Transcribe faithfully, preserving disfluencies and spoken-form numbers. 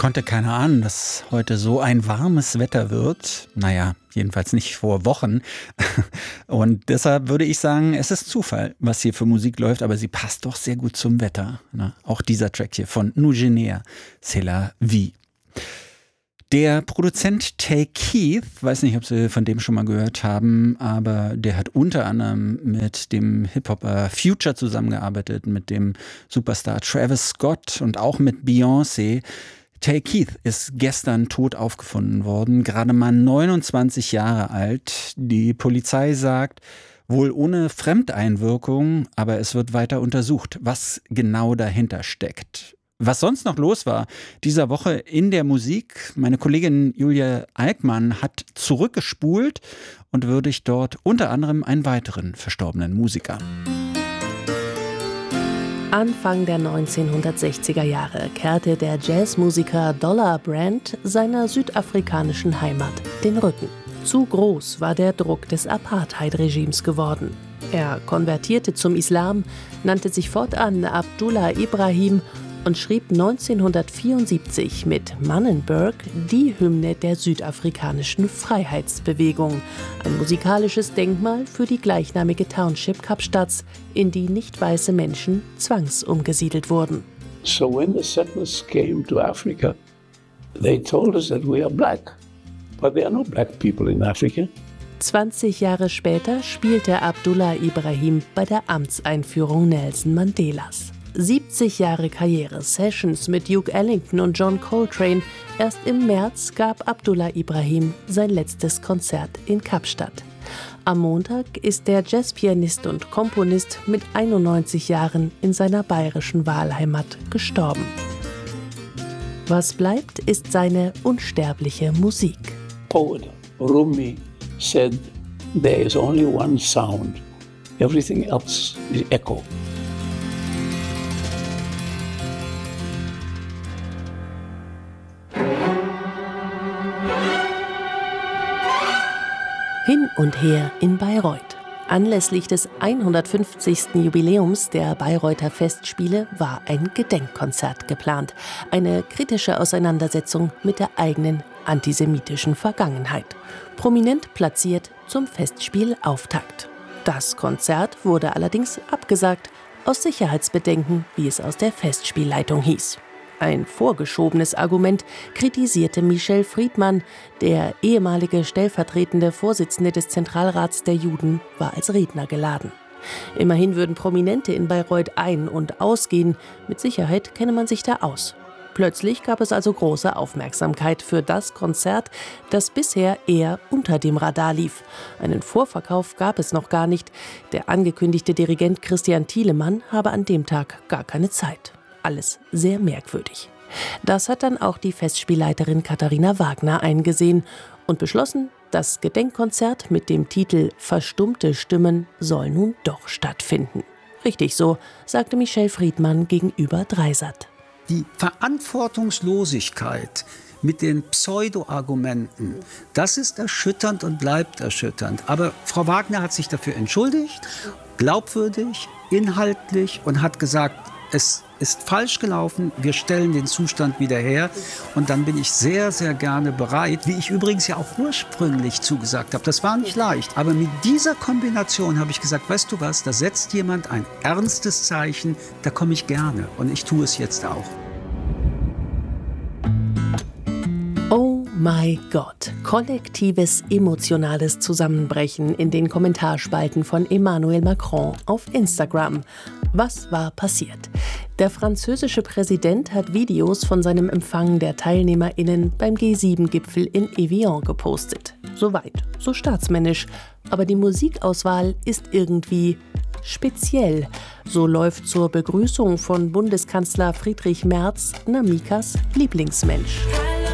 konnte keiner ahnen, dass heute so ein warmes Wetter wird. Naja, jedenfalls nicht vor Wochen. Und deshalb würde ich sagen, es ist Zufall, was hier für Musik läuft, aber sie passt doch sehr gut zum Wetter. Ne? Auch dieser Track hier von Nugenea, C'est la vie. Der Produzent Tay Keith, weiß nicht, ob Sie von dem schon mal gehört haben, aber der hat unter anderem mit dem Hip-Hopper Future zusammengearbeitet, mit dem Superstar Travis Scott und auch mit Beyoncé. Tay Keith ist gestern tot aufgefunden worden, gerade mal neunundzwanzig Jahre alt. Die Polizei sagt, wohl ohne Fremdeinwirkung, aber es wird weiter untersucht, was genau dahinter steckt. Was sonst noch los war dieser Woche in der Musik, meine Kollegin Julia Alkmann hat zurückgespult und würdigt dort unter anderem einen weiteren verstorbenen Musiker. Anfang der neunzehnhundertsechziger Jahre kehrte der Jazzmusiker Dollar Brand seiner südafrikanischen Heimat den Rücken. Zu groß war der Druck des Apartheid-Regimes geworden. Er konvertierte zum Islam, nannte sich fortan Abdullah Ibrahim und schrieb neunzehnhundertvierundsiebzig mit Mannenberg die Hymne der südafrikanischen Freiheitsbewegung, ein musikalisches Denkmal für die gleichnamige Township Kapstadts, in die nicht weiße Menschen zwangsumgesiedelt wurden. So when the settlers came to Africa, they told us that we are black, but there are no black people in Africa. zwanzig Jahre später spielte Abdullah Ibrahim bei der Amtseinführung Nelson Mandelas. siebzig Jahre Karriere, Sessions mit Duke Ellington und John Coltrane. Erst im März gab Abdullah Ibrahim sein letztes Konzert in Kapstadt. Am Montag ist der Jazzpianist und Komponist mit einundneunzig Jahren in seiner bayerischen Wahlheimat gestorben. Was bleibt, ist seine unsterbliche Musik. Poet Rumi said, there is only one sound. Everything else is echo. Hin und her in Bayreuth. Anlässlich des hundertfünfzigsten Jubiläums der Bayreuther Festspiele war ein Gedenkkonzert geplant. Eine kritische Auseinandersetzung mit der eigenen antisemitischen Vergangenheit. Prominent platziert zum Festspielauftakt. Das Konzert wurde allerdings abgesagt, aus Sicherheitsbedenken, wie es aus der Festspielleitung hieß. Ein vorgeschobenes Argument kritisierte Michel Friedmann. Der ehemalige stellvertretende Vorsitzende des Zentralrats der Juden war als Redner geladen. Immerhin würden Prominente in Bayreuth ein- und ausgehen. Mit Sicherheit kenne man sich da aus. Plötzlich gab es also große Aufmerksamkeit für das Konzert, das bisher eher unter dem Radar lief. Einen Vorverkauf gab es noch gar nicht. Der angekündigte Dirigent Christian Thielemann habe an dem Tag gar keine Zeit. Alles sehr merkwürdig. Das hat dann auch die Festspielleiterin Katharina Wagner eingesehen und beschlossen, das Gedenkkonzert mit dem Titel Verstummte Stimmen soll nun doch stattfinden. Richtig so, sagte Michel Friedmann gegenüber Dreisat. Die Verantwortungslosigkeit mit den Pseudo-Argumenten, das ist erschütternd und bleibt erschütternd. Aber Frau Wagner hat sich dafür entschuldigt, glaubwürdig, inhaltlich und hat gesagt, es ist falsch gelaufen, wir stellen den Zustand wieder her und dann bin ich sehr, sehr gerne bereit, wie ich übrigens ja auch ursprünglich zugesagt habe, das war nicht leicht, aber mit dieser Kombination habe ich gesagt, weißt du was, da setzt jemand ein ernstes Zeichen, da komme ich gerne und ich tue es jetzt auch. Oh mein Gott, kollektives emotionales Zusammenbrechen in den Kommentarspalten von Emmanuel Macron auf Instagram. Was war passiert? Der französische Präsident hat Videos von seinem Empfang der TeilnehmerInnen beim G sieben Gipfel in Evian gepostet. Soweit, so staatsmännisch. Aber die Musikauswahl ist irgendwie speziell. So läuft zur Begrüßung von Bundeskanzler Friedrich Merz Namikas Lieblingsmensch.